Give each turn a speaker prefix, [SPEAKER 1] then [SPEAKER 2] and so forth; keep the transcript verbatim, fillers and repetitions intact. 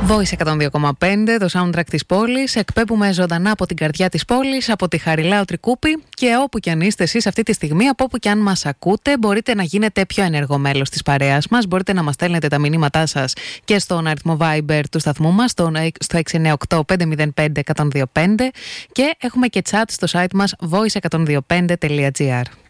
[SPEAKER 1] Voice εκατόν δύο κόμμα πέντε, το soundtrack της πόλης. Εκπέμπουμε ζωντανά από την καρδιά της πόλης, από τη Χαριλάου Τρικούπη, και όπου κι αν είστε εσείς αυτή τη στιγμή, από όπου κι αν μας ακούτε, μπορείτε να γίνετε πιο ενεργό μέλος της παρέας μας. Μπορείτε να μας στέλνετε τα μηνύματά σας και στον αριθμό Viber του σταθμού μας, στο έξι εννιά οκτώ πέντε μηδέν πέντε ένα μηδέν δύο πέντε, και έχουμε και chat στο site μας voice εκατόν δύο πέντε τελεία gr.